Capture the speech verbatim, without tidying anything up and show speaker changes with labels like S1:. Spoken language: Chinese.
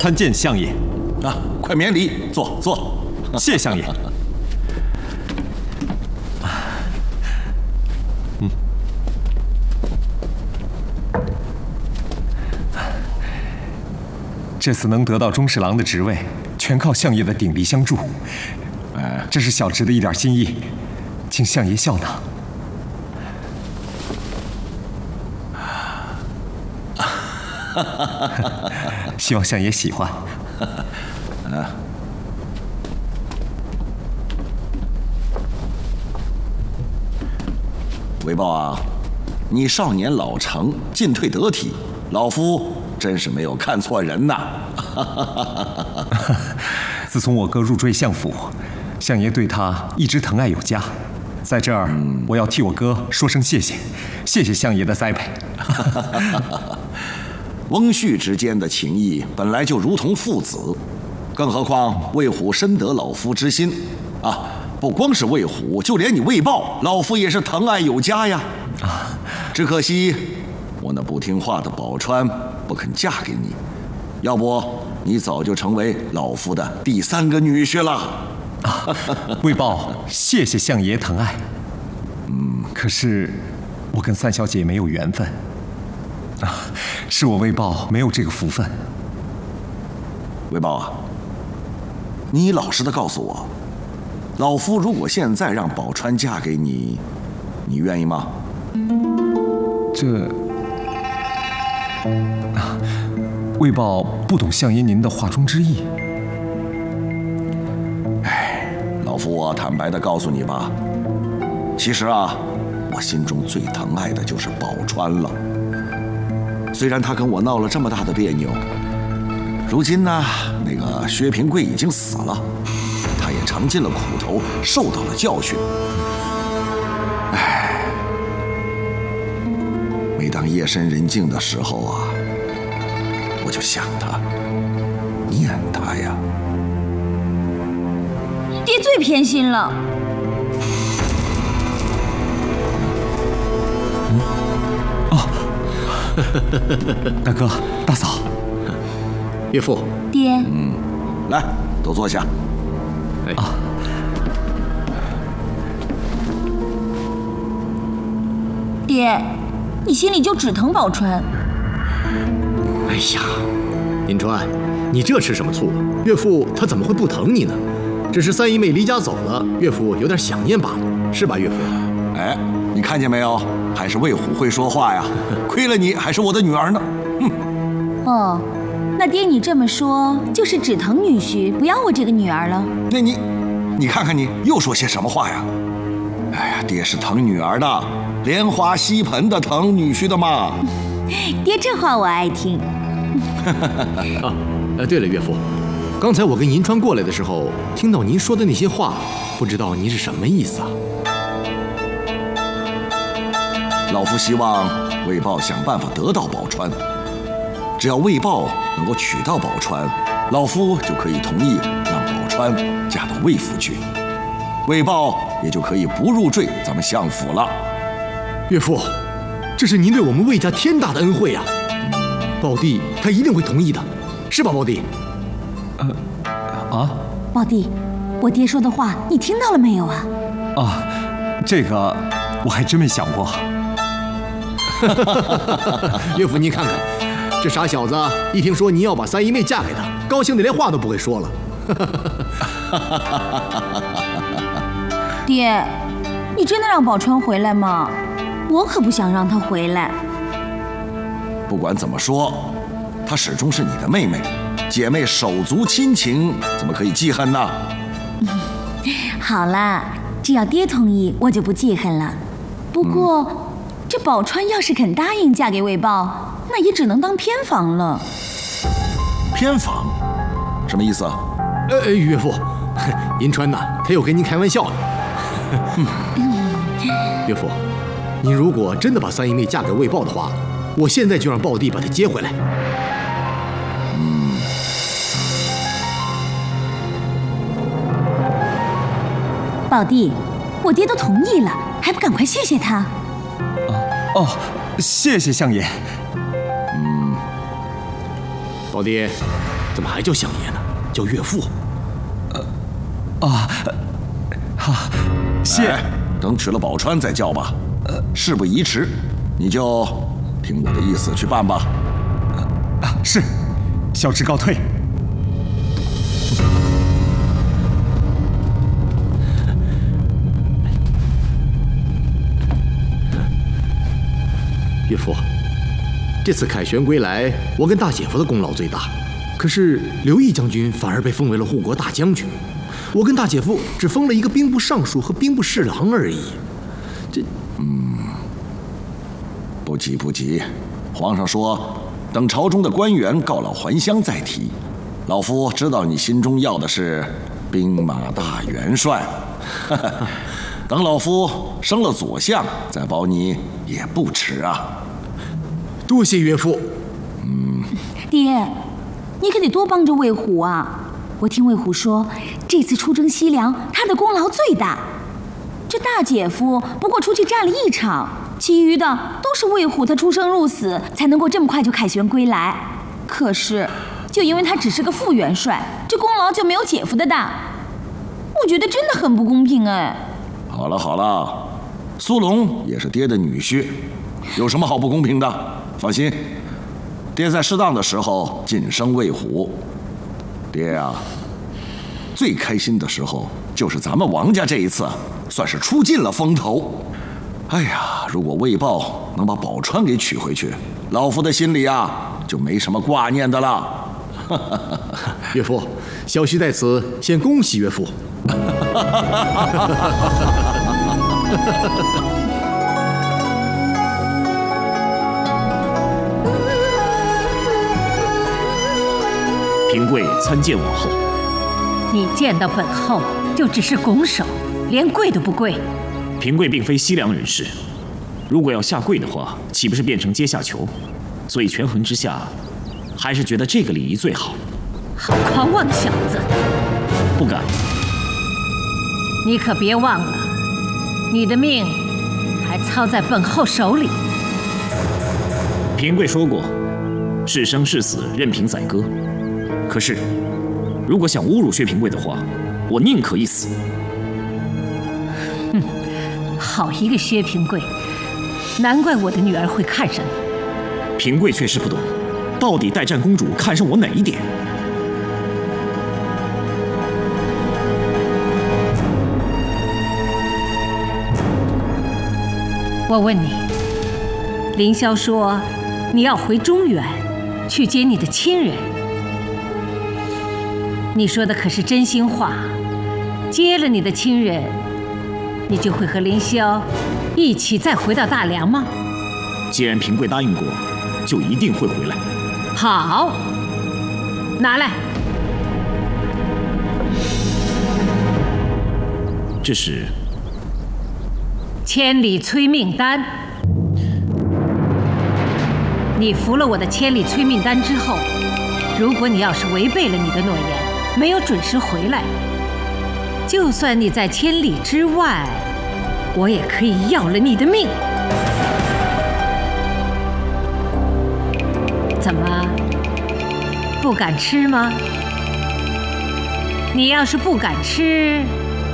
S1: 参见相爷。
S2: 啊，快免礼，坐坐。
S1: 谢相爷。嗯。这次能得到中侍郎的职位，全靠相爷的鼎力相助。哎，这是小侄的一点心意，请相爷笑纳。希望相爷喜欢。
S2: 啊。韦豹啊，你少年老成，进退得体，老夫真是没有看错人呐。
S1: 自从我哥入赘相府，相爷对他一直疼爱有加。在这儿，嗯、我要替我哥说声谢谢，谢谢相爷的栽培。
S2: 翁婿之间的情谊本来就如同父子，更何况魏虎深得老夫之心啊！不光是魏虎，就连你魏豹，老夫也是疼爱有加呀。啊，只可惜我那不听话的宝钏不肯嫁给你，要不你早就成为老夫的第三个女婿了。
S1: 啊，魏豹，谢谢相爷疼爱。嗯，可是我跟三小姐没有缘分。啊，是我魏豹没有这个福分。
S2: 魏豹啊，你老实的告诉我，老夫如果现在让宝钏嫁给你，你愿意吗？
S1: 这……啊，魏豹不懂相爷您的话中之意。
S2: 哎，老夫我坦白的告诉你吧，其实啊，我心中最疼爱的就是宝钏了。虽然他跟我闹了这么大的别扭，如今呢，那个薛平贵已经死了，他也尝尽了苦头，受到了教训。唉，每当夜深人静的时候啊，我就想他，念他呀。
S3: 爹最偏心了。
S1: 嗯，哦。大哥、大嫂，
S4: 岳父，
S3: 爹，
S2: 嗯，来，都坐下。
S4: 哎
S1: 啊，
S3: 爹，你心里就只疼宝钏。
S4: 哎呀，银川，你这吃什么醋啊？岳父他怎么会不疼你呢？只是三姨妹离家走了，岳父有点想念罢了，是吧，岳父？
S2: 哎，你看见没有？还是魏虎会说话呀！亏了你还是我的女儿呢。哼。
S3: 哦，那爹你这么说，就是只疼女婿，不要我这个女儿了。
S2: 那你，你看看你又说些什么话呀？哎呀，爹是疼女儿的，莲花吸盆的疼女婿的嘛。
S3: 爹这话我爱听。
S4: 啊，呃，对了，岳父，刚才我跟银川过来的时候，听到您说的那些话，不知道您是什么意思啊？
S2: 老夫希望魏豹想办法得到宝钏，只要魏豹能够娶到宝钏，老夫就可以同意让宝钏嫁到魏府去，魏豹也就可以不入赘咱们相府了。
S4: 岳父，这是您对我们魏家天大的恩惠啊！宝弟他一定会同意的，是吧，宝弟？
S1: 呃，啊，
S3: 宝弟，我爹说的话你听到了没有啊？
S1: 啊，这个我还真没想过。
S4: 岳父，您看看，这傻小子一听说您要把三姨妹嫁给他，高兴的连话都不会说了。
S3: 爹，你真的让宝钏回来吗？我可不想让她回来。
S2: 不管怎么说，她始终是你的妹妹，姐妹手足亲情，怎么可以记恨呢？
S3: 好啦，只要爹同意，我就不记恨了。不过。嗯这宝钏要是肯答应嫁给魏豹，那也只能当偏房了。
S2: 偏房？什么意思啊？
S4: 呃，岳父，银川呐，他又跟您开玩笑了。岳父，您如果真的把三姨妹嫁给魏豹的话，我现在就让豹弟把她接回来。
S2: 嗯。
S3: 豹弟，我爹都同意了，还不赶快谢谢他？
S1: 哦，谢谢相爷。
S4: 嗯，宝弟， 怎么还叫相爷呢？叫岳父。
S1: 啊，哈，谢。
S2: 哎，等娶了宝钏再叫吧。呃，事不宜迟，你就听我的意思去办吧。
S1: 啊，是，小侄告退。
S4: 岳父，这次凯旋归来，我跟大姐夫的功劳最大，可是刘毅将军反而被封为了护国大将军，我跟大姐夫只封了一个兵部尚书和兵部侍郎而已。这，
S2: 嗯，不急不急，皇上说等朝中的官员告老还乡再提。老夫知道你心中要的是兵马大元帅，等老夫升了左相再保你也不迟啊。
S4: 多谢岳父。
S2: 嗯，
S3: 爹，你可得多帮着魏虎啊！我听魏虎说，这次出征西凉，他的功劳最大。这大姐夫不过出去战了一场，其余的都是魏虎他出生入死，才能够这么快就凯旋归来。可是，就因为他只是个副元帅，这功劳就没有姐夫的大。我觉得真的很不公平哎。
S2: 好了好了，苏龙也是爹的女婿，有什么好不公平的？放心，爹在适当的时候晋升魏虎。爹呀、啊，最开心的时候就是咱们王家这一次算是出尽了风头。哎呀，如果魏豹能把宝钏给娶回去，老夫的心里啊就没什么挂念的了。
S4: 岳父，小婿在此先恭喜岳父。
S5: 平贵参见王后。
S6: 你见到本后就只是拱手，连跪都不跪。
S5: 平贵并非西凉人士，如果要下跪的话，岂不是变成阶下囚？所以权衡之下，还是觉得这个礼仪最好。
S6: 好狂妄的小子！
S5: 不敢。
S6: 你可别忘了，你的命还操在本后手里。
S5: 平贵说过，是生是死任凭宰割。可是，如果想侮辱薛平贵的话，我宁可一死。
S6: 哼，好一个薛平贵，难怪我的女儿会看上你。
S5: 平贵确实不懂，到底代战公主看上我哪一点？
S6: 我问你，凌霄说你要回中原去接你的亲人，你说的可是真心话？接了你的亲人，你就会和凌霄一起再回到大梁吗？
S5: 既然平贵答应过，就一定会回来。
S6: 好，拿来。
S5: 这是
S6: 千里催命丹。你服了我的千里催命丹之后，如果你要是违背了你的诺言，没有准时回来，就算你在千里之外，我也可以要了你的命。怎么，不敢吃吗？你要是不敢吃，